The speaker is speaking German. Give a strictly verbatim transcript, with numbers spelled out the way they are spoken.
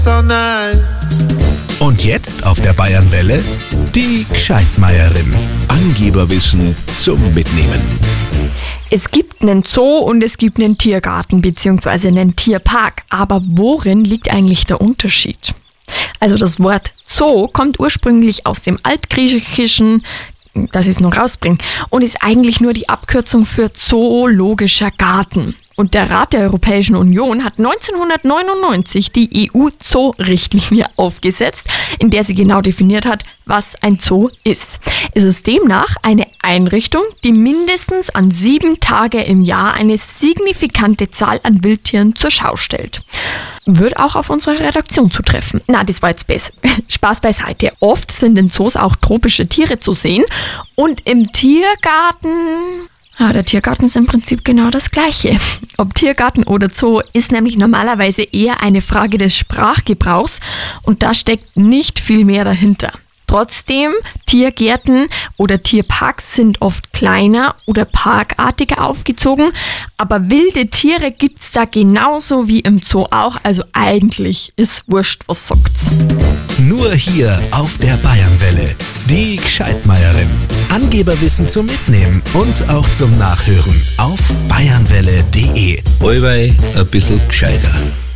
so nice. Und jetzt auf der Bayernwelle die Gscheitmeierin. Angeberwissen zum Mitnehmen. Es gibt einen Zoo und es gibt einen Tiergarten bzw. einen Tierpark. Aber worin liegt eigentlich der Unterschied? Also das Wort Zoo kommt ursprünglich aus dem Altgriechischen, das ich es noch rausbringe, und ist eigentlich nur die Abkürzung für Zoologischer Garten. Und der Rat der Europäischen Union hat neunzehnhundertneunundneunzig die E U-Zoo-Richtlinie aufgesetzt, in der sie genau definiert hat, was ein Zoo ist. Es ist demnach eine Einrichtung, die mindestens an sieben Tage im Jahr eine signifikante Zahl an Wildtieren zur Schau stellt. Wird auch auf unsere Redaktion zutreffen. Na, das war jetzt besser. Spaß beiseite. Oft sind in Zoos auch tropische Tiere zu sehen. Und im Tiergarten... Ja, der Tiergarten ist im Prinzip genau das Gleiche. Ob Tiergarten oder Zoo ist nämlich normalerweise eher eine Frage des Sprachgebrauchs und da steckt nicht viel mehr dahinter. Trotzdem, Tiergärten oder Tierparks sind oft kleiner oder parkartiger aufgezogen, aber wilde Tiere gibt's da genauso wie im Zoo auch, also eigentlich ist wurscht, was sagt's. Nur hier auf der Bayernwelle. Die Gscheitmeierin. Angeberwissen zum Mitnehmen und auch zum Nachhören auf bayernwelle punkt de. Allweil ein bisschen gescheiter.